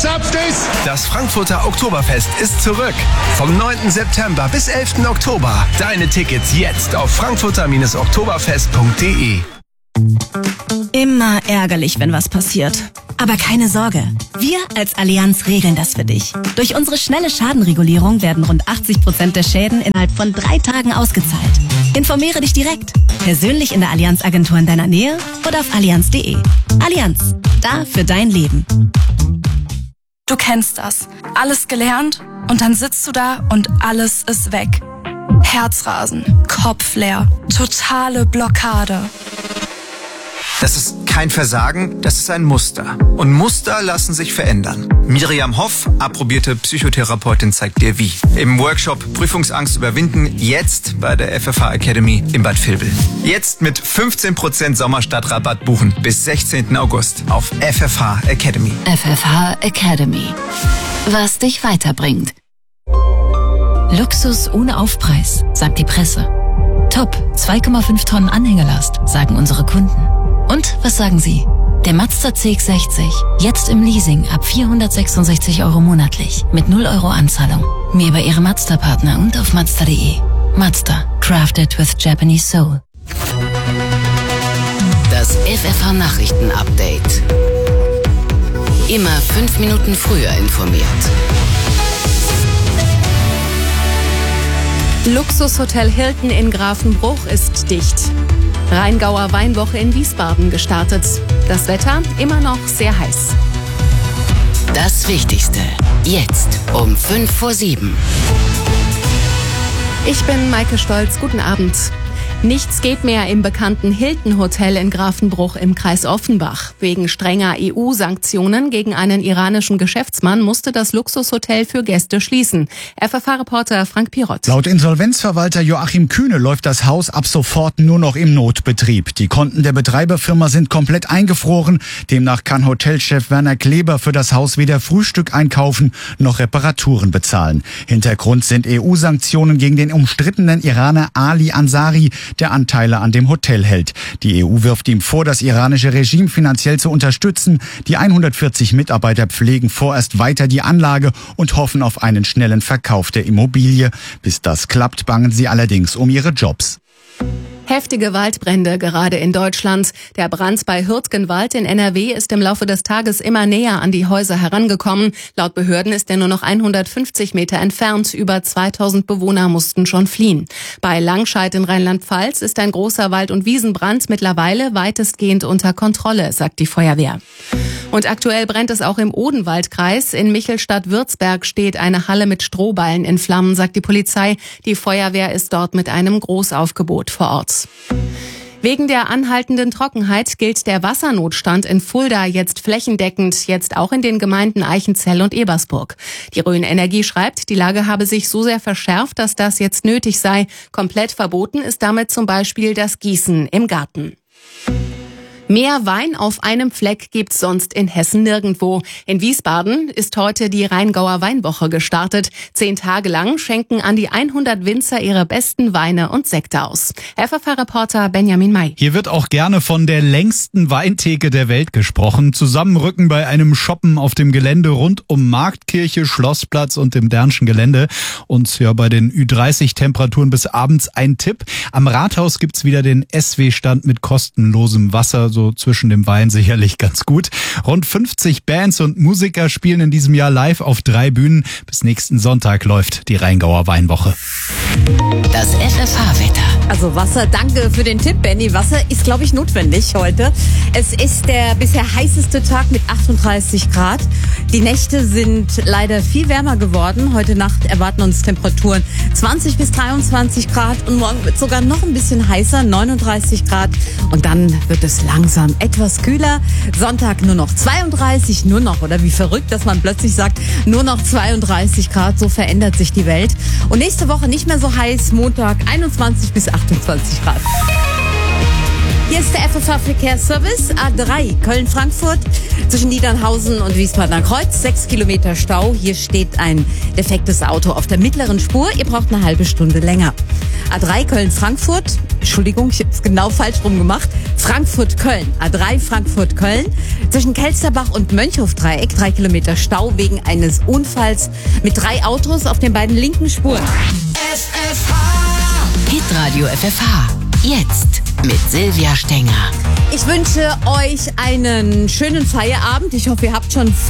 gezapft ist. Das Frankfurter Oktoberfest ist zurück. Vom 9. September bis 11. Oktober. Deine Tickets jetzt auf frankfurter-oktoberfest.de. Immer ärgerlich, wenn was passiert. Aber keine Sorge, wir als Allianz regeln das für dich. Durch unsere schnelle Schadenregulierung werden rund 80% der Schäden innerhalb von 3 Tagen ausgezahlt. Informiere dich direkt, persönlich in der Allianz-Agentur in deiner Nähe oder auf allianz.de. Allianz, da für dein Leben. Du kennst das. Alles gelernt und dann sitzt du da und alles ist weg. Herzrasen, Kopf leer, totale Blockade. Das ist kein Versagen, das ist ein Muster. Und Muster lassen sich verändern. Miriam Hoff, approbierte Psychotherapeutin, zeigt dir wie. Im Workshop Prüfungsangst überwinden, jetzt bei der FFH Academy in Bad Vilbel. Jetzt mit 15% Sommerstadtrabatt buchen bis 16. August auf FFH Academy. FFH Academy. Was dich weiterbringt. Luxus ohne Aufpreis, sagt die Presse. Top, 2,5 Tonnen Anhängelast, sagen unsere Kunden. Und was sagen Sie? Der Mazda CX-60, jetzt im Leasing ab 466 € monatlich, mit 0 € Anzahlung. Mehr über Ihre Mazda-Partner und auf Mazda.de. Mazda, crafted with Japanese soul. Das FFH-Nachrichten-Update. Immer 5 Minuten früher informiert. Luxushotel Hilton in Grafenbruch ist dicht. Rheingauer Weinwoche in Wiesbaden gestartet. Das Wetter immer noch sehr heiß. Das Wichtigste, jetzt um 6:55. Ich bin Maike Stolz, guten Abend. Nichts geht mehr im bekannten Hilton Hotel in Grafenbruch im Kreis Offenbach. Wegen strenger EU-Sanktionen gegen einen iranischen Geschäftsmann musste das Luxushotel für Gäste schließen. FFH-Reporter Frank Pirott. Laut Insolvenzverwalter Joachim Kühne läuft das Haus ab sofort nur noch im Notbetrieb. Die Konten der Betreiberfirma sind komplett eingefroren. Demnach kann Hotelchef Werner Kleber für das Haus weder Frühstück einkaufen noch Reparaturen bezahlen. Hintergrund sind EU-Sanktionen gegen den umstrittenen Iraner Ali Ansari, der Anteile an dem Hotel hält. Die EU wirft ihm vor, das iranische Regime finanziell zu unterstützen. Die 140 Mitarbeiter pflegen vorerst weiter die Anlage und hoffen auf einen schnellen Verkauf der Immobilie. Bis das klappt, bangen sie allerdings um ihre Jobs. Heftige Waldbrände gerade in Deutschland. Der Brand bei Hürtgenwald in NRW ist im Laufe des Tages immer näher an die Häuser herangekommen. Laut Behörden ist er nur noch 150 Meter entfernt. Über 2000 Bewohner mussten schon fliehen. Bei Langscheid in Rheinland-Pfalz ist ein großer Wald- und Wiesenbrand mittlerweile weitestgehend unter Kontrolle, sagt die Feuerwehr. Und aktuell brennt es auch im Odenwaldkreis. In Michelstadt-Würzberg steht eine Halle mit Strohballen in Flammen, sagt die Polizei. Die Feuerwehr ist dort mit einem Großaufgebot vor Ort. Wegen der anhaltenden Trockenheit gilt der Wassernotstand in Fulda jetzt flächendeckend, jetzt auch in den Gemeinden Eichenzell und Ebersburg. Die Rhön Energie schreibt, die Lage habe sich so sehr verschärft, dass das jetzt nötig sei. Komplett verboten ist damit zum Beispiel das Gießen im Garten. Mehr Wein auf einem Fleck gibt's sonst in Hessen nirgendwo. In Wiesbaden ist heute die Rheingauer Weinwoche gestartet. 10 Tage lang schenken an die 100 Winzer ihre besten Weine und Sekte aus. FFH-Reporter Benjamin May. Hier wird auch gerne von der längsten Weintheke der Welt gesprochen. Zusammenrücken bei einem Shoppen auf dem Gelände rund um Marktkirche, Schlossplatz und dem Dernschen Gelände. Und ja, bei den Ü30-Temperaturen bis abends ein Tipp. Am Rathaus gibt's wieder den SW-Stand mit kostenlosem Wasser, so zwischen dem Wein sicherlich ganz gut. Rund 50 Bands und Musiker spielen in diesem Jahr live auf 3 Bühnen. Bis nächsten Sonntag läuft die Rheingauer Weinwoche. Das FFH-Wetter. Also Wasser, danke für den Tipp, Benny. Wasser ist, glaube ich, notwendig heute. Es ist der bisher heißeste Tag mit 38 Grad. Die Nächte sind leider viel wärmer geworden. Heute Nacht erwarten uns Temperaturen 20 bis 23 Grad und morgen wird es sogar noch ein bisschen heißer, 39 Grad. Und dann wird es langsam etwas kühler. Sonntag nur noch 32, oder wie verrückt, dass man plötzlich sagt, nur noch 32 Grad. So verändert sich die Welt. Und nächste Woche nicht mehr so heiß, Montag 21 bis 28 Grad. Hier ist der FFH-Verkehrsservice A3 Köln-Frankfurt zwischen Niedernhausen und Wiesbadener Kreuz. 6 Kilometer Stau. Hier steht ein defektes Auto auf der mittleren Spur. Ihr braucht eine halbe Stunde länger. A3 Köln-Frankfurt. Entschuldigung, ich habe es genau falsch rum gemacht. Frankfurt-Köln, A3 Frankfurt-Köln. Zwischen Kelsterbach und Mönchhof-Dreieck 3 Kilometer Stau wegen eines Unfalls mit 3 Autos auf den beiden linken Spuren. Hitradio FFH. Jetzt mit Silvia Stenger. Ich wünsche euch einen schönen Feierabend. Ich hoffe, ihr habt schon